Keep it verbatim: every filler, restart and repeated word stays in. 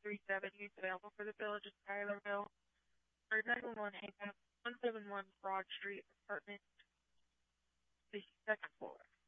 three seven units available for the Village of Tylerville. Or nine one one hang up, one seven one Broad Street, apartment, the second floor.